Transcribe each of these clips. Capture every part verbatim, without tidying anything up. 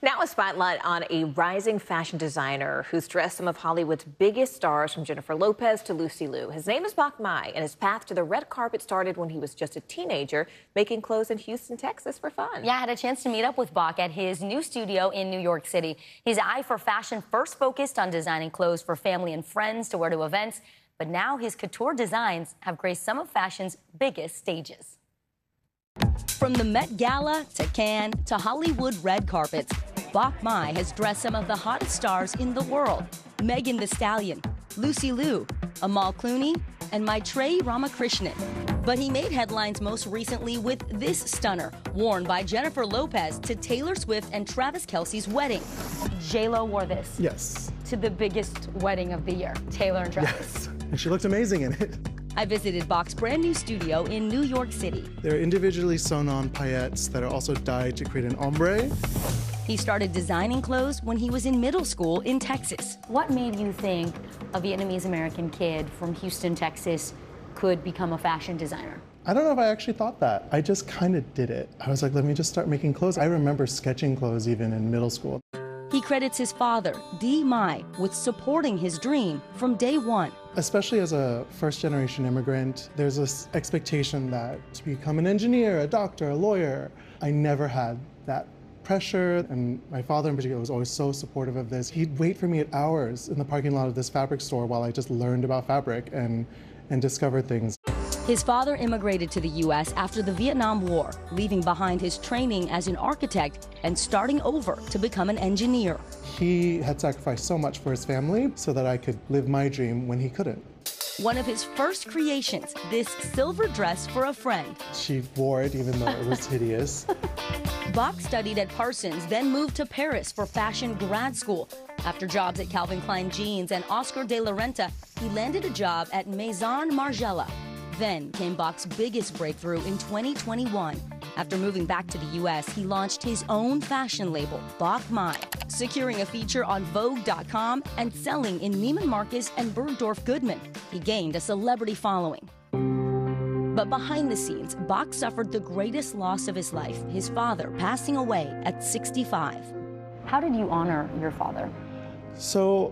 Now a spotlight on a rising fashion designer who's dressed some of Hollywood's biggest stars, from Jennifer Lopez to Lucy Liu. His name is Bach Mai, and his path to the red carpet started when he was just a teenager, making clothes in Houston, Texas for fun. Yeah, I had a chance to meet up with Bach at his new studio in New York City. His eye for fashion first focused on designing clothes for family and friends to wear to events, but now his couture designs have graced some of fashion's biggest stages. From the Met Gala to Cannes to Hollywood red carpets, Bach Mai has dressed some of the hottest stars in the world. Megan Thee Stallion, Lucy Liu, Amal Clooney, and Maitreyi Ramakrishnan. But he made headlines most recently with this stunner, worn by Jennifer Lopez to Taylor Swift and Travis Kelce's wedding. J Lo wore this. Yes. To the biggest wedding of the year, Taylor and Travis. Yes, and she looked amazing in it. I visited Bach's brand new studio in New York City. They're individually sewn on paillettes that are also dyed to create an ombre. He started designing clothes when he was in middle school in Texas. What made you think a Vietnamese-American kid from Houston, Texas could become a fashion designer? I don't know if I actually thought that. I just kind of did it. I was like, let me just start making clothes. I remember sketching clothes even in middle school. He credits his father, Dee Mai, with supporting his dream from day one. Especially as a first-generation immigrant, there's this expectation that to become an engineer, a doctor, a lawyer. I never had that pressure, and my father in particular was always so supportive of this. He'd wait for me at hours in the parking lot of this fabric store while I just learned about fabric and, and discovered things. His father immigrated to the U S after the Vietnam War, leaving behind his training as an architect and starting over to become an engineer. He had sacrificed so much for his family so that I could live my dream when he couldn't. One of his first creations, this silver dress for a friend. She wore it even though it was hideous. Bach studied at Parsons, then moved to Paris for fashion grad school. After jobs at Calvin Klein Jeans and Oscar de la Renta, he landed a job at Maison Margiela. Then came Bach's biggest breakthrough in twenty twenty-one. After moving back to the U S, he launched his own fashion label, Bach Mai, securing a feature on Vogue dot com and selling in Neiman Marcus and Bergdorf Goodman. He gained a celebrity following. But behind the scenes, Bach suffered the greatest loss of his life, his father passing away at sixty-five. How did you honor your father? So,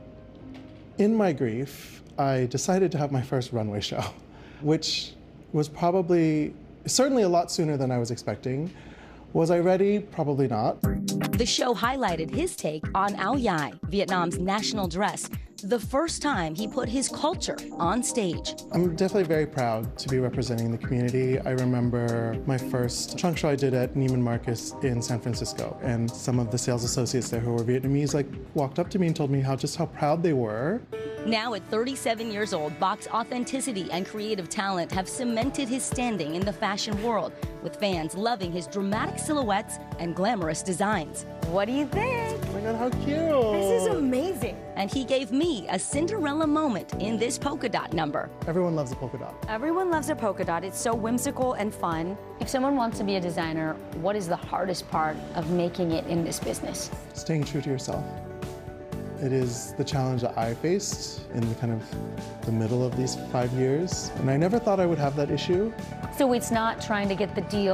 in my grief, I decided to have my first runway show, which was probably, certainly a lot sooner than I was expecting. Was I ready? Probably not. The show highlighted his take on Áo Dài, Vietnam's national dress, the first time he put his culture on stage. I'm definitely very proud to be representing the community. I remember my first trunk show I did at Neiman Marcus in San Francisco, and some of the sales associates there who were Vietnamese like walked up to me and told me how just how proud they were. Now at thirty-seven years old, Bach's authenticity and creative talent have cemented his standing in the fashion world, with fans loving his dramatic silhouettes and glamorous designs. What do you think? Oh my God, how cute! This is amazing. And he gave me a Cinderella moment in this polka dot number. Everyone loves a polka dot. Everyone loves a polka dot. It's so whimsical and fun. If someone wants to be a designer, what is the hardest part of making it in this business? Staying true to yourself. It is the challenge that I faced in the kind of the middle of these five years. And I never thought I would have that issue. So it's not trying to get the deal